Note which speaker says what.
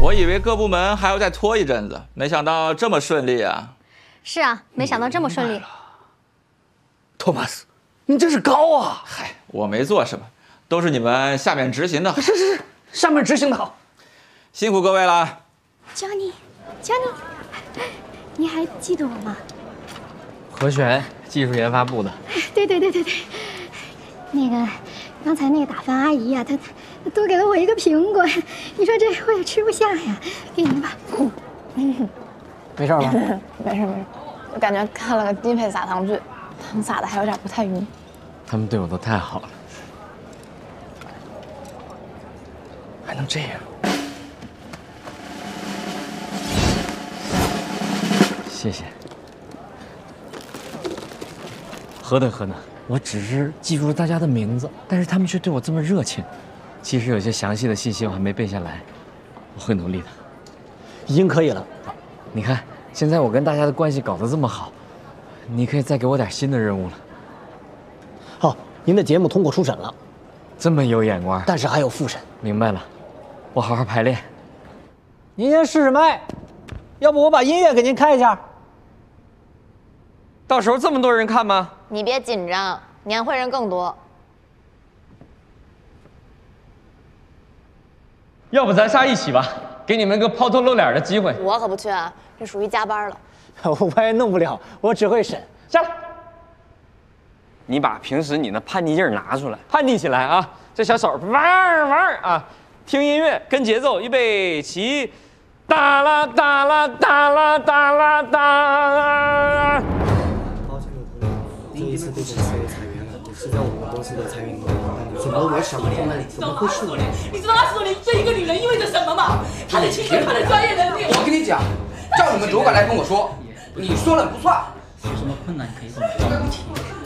Speaker 1: 我以为各部门还要再拖一阵子，没想到这么顺利啊！
Speaker 2: 是啊，没想到这么顺利。
Speaker 3: 托马斯，你真是高啊！
Speaker 1: 嗨，我没做什么，都是你们下面执行的好。
Speaker 3: 是，上面执行的好，
Speaker 1: 辛苦各位了。
Speaker 2: Johnny，你还记得我吗？
Speaker 4: 何璇，技术研发部的。
Speaker 2: 对。那个，刚才那个打饭阿姨呀，她多给了我一个苹果，你说这我也吃不下呀，给你吧。
Speaker 3: 没事吧？
Speaker 5: 没事，我感觉看了个低配撒糖剧，糖撒的还有点不太匀。
Speaker 4: 他们对我都太好了，
Speaker 3: 还能这样？
Speaker 4: 谢谢。何德何能？我只是记住了大家的名字，但是他们却对我这么热情。其实有些详细的信息我还没背下来，我会努力的。
Speaker 3: 已经可以了。
Speaker 4: 你看，现在我跟大家的关系搞得这么好，你可以再给我点新的任务了。
Speaker 3: 好，您的节目通过初审了，
Speaker 4: 这么有眼光，
Speaker 3: 但是还有复审。
Speaker 4: 明白了，我好好排练。
Speaker 3: 您先试试麦，要不我把音乐给您开一下。
Speaker 4: 到时候这么多人看吗？
Speaker 5: 你别紧张，年会人更多。
Speaker 4: 要不咱仨一起吧，给你们个抛头露脸的机会。
Speaker 5: 我可不去啊，这属于加班了。
Speaker 3: 我也弄不了，我只会审。
Speaker 4: 下来，你把平时你那叛逆劲儿拿出来，叛逆起来啊！这小手玩啊，听音乐跟节奏，预备起，哒啦哒啦哒啦哒啦哒。
Speaker 6: 第一次对公司裁员了，是在我们公司的裁员名单里。怎么我想不通了？怎么会是我？
Speaker 7: 你知道20多年追一个女人意味着什么吗？她的青春，她的专业能力。
Speaker 8: 我跟你讲，叫你们主管来跟我说，你说了不算。
Speaker 6: 有什么困难可以跟我说。